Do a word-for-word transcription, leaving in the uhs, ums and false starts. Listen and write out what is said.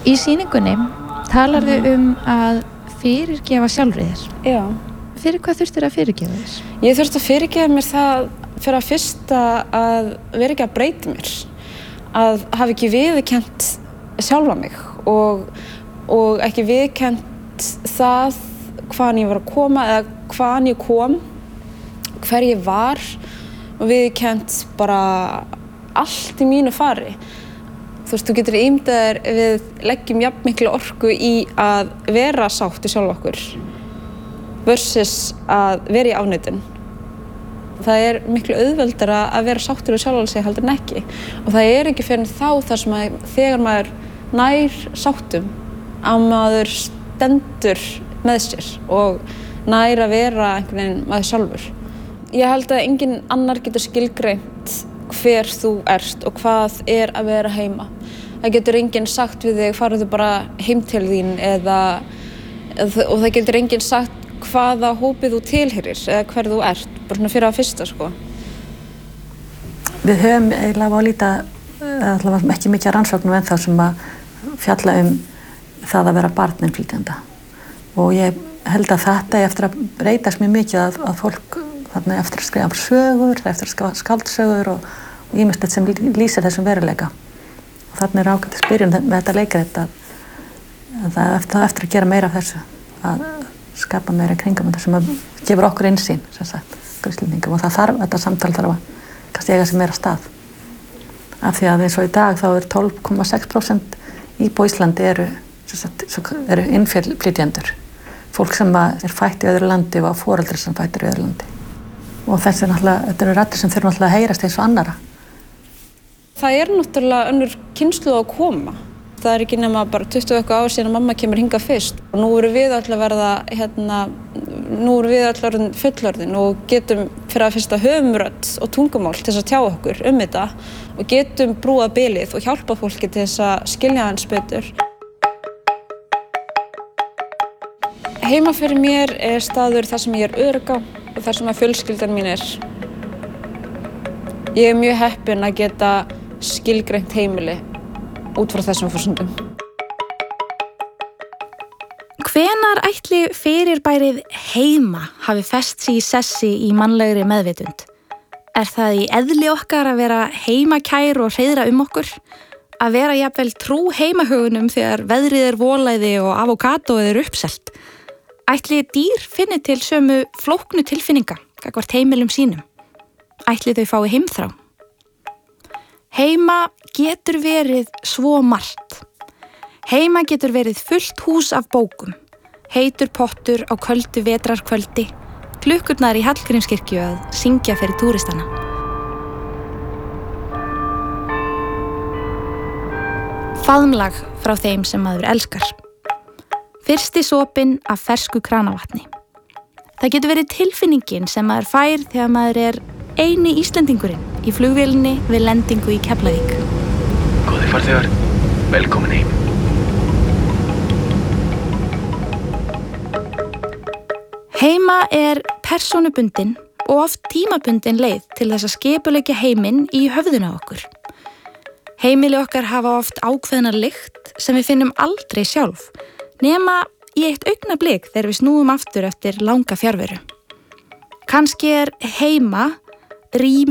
Í sýningunni talarðu um að fyrirgefa sjálfri þér. Já. Fyrir hvað þurftir að fyrirgefa þér? Ég þurfti að fyrirgefa mér það fyrir að fyrsta að vera ekki að breyta mér. Að hafa ekki viðurkennt sjálfa mig og, og ekki viðurkennt það hvaðan ég var að koma eða hvaðan ég kom, hver ég var og viðurkennt bara allt í mínu fari. Þú veist, þú getur ímyndaðir við leggjum jafn miklu orku í að vera sátt í sjálf okkur versus að vera í afneitun. Það er miklu auðveldara að vera sáttur við sjálfan sig heldur en ekki. Og það er ekki fyrir þá þar sem að þegar maður nær sáttum að maður stendur með sér og nær að vera einhvern veginn maður sjálfur. Ég held að enginn annar getur skilgreint hver þú ert og hvað er að vera heima. Það getur enginn sagt við þig, farðu bara heim til þín eða, eða og það getur enginn sagt hvaða hópið þú tilheyrir eða hver þú ert, bara svona fyrir að fyrsta sko. Við höfum eiginlega að líta allavega ekki mikið rannsóknum ennþá sem að fjalla um það að vera barn innflytjenda. Og ég held að þetta er eftir að breytast mjög mikið að, að fólk þarna eftir að skrifa sögur, eftir að skrifa skáldsögur og ýmislegt sem lýsir þessum veruleika. Og þarna er ágætis byrjun með þetta leikrit að, að það eftir, eftir að gera meira af þessu, að skapa meira kringum þetta sem að gefur okkur innsýn, sem sagt, Íslendingum. Og það þarf, þetta samtal þarf að kannski eiga sig meira stað. Af því að eins og í dag þá er tólf komma sex prósent íbúa á Íslandi eru, sem sagt, eru innflytjendur. Fólk sem er fætt í öðru landi og á foreldri sem fættir í öðru landi. Og þessi náttúrulega, þetta eru raddir sem þurfa náttúrulega að heyrast eins og annara. Það er náttúrulega önnur kynslóð að koma. Það er ekki nema bara tuttugu eitthvað ár síðan að mamma kemur hingað fyrst. Og nú erum við öll að verða, hérna, nú erum við öll orðin fullorðin og getum fyrir að fyrsta höfum rödd og tungumál til þess að tjá okkur um þetta og getum brúað bilið og hjálpa fólki til þess að skilja hans betur. Heima fyrir mér er staður þar sem ég er örugg á og þar sem að fjölskyldan mín er. Ég er mjög heppin að geta skilgreint heimili út frá þessum forsendum. Hvenær ætli fyrirbærið heima hafi fest sig í sessi í mannlegri meðvitund? Er það í eðli okkar að vera heimakær og hreiðra um okkur? Að vera jafnvel trú heimahugunum þegar veðrið er volæði og avokadóið er uppselt? Ætli dýr finni til sömu flóknu tilfinninga gagnvart heimilum sínum? Ætli þau fái heimþrá? Heima getur verið svo margt. Heima getur verið fullt hús af bókum, heitur pottur á köldu vetrarkvöldi, klukkurnar í Hallgrímskirkju að syngja fyrir túristana. Faðmlag frá þeim sem maður elskar. Fyrsti sopinn af fersku kranavatni. Það getur verið tilfinningin sem maður fær þegar maður er eini Íslendingurinn í flugvélinni við lendingu í Keflavík. Góðir farþegar, velkomin heim. Heima er persónubundin og oft tímabundin leið til þess að skipuleggja heiminn í höfðinu á okkur. Heimili okkar hafa oft ákveðna lykt sem við finnum aldrei sjálf, nema í eitt augnablik þegar við snúum aftur eftir langa fjarveru. Kannski er heima rými